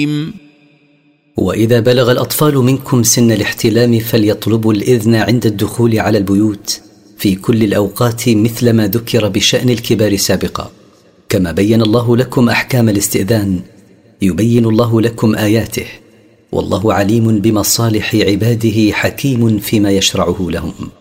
وإذا بلغ الأطفال منكم سن الاحتلام فليطلبوا الإذن عند الدخول على البيوت في كل الأوقات مثل ما ذكر بشأن الكبار سابقا. كما بين الله لكم أحكام الاستئذان يبين الله لكم آياته، والله عليم بمصالح عباده حكيم فيما يشرعه لهم.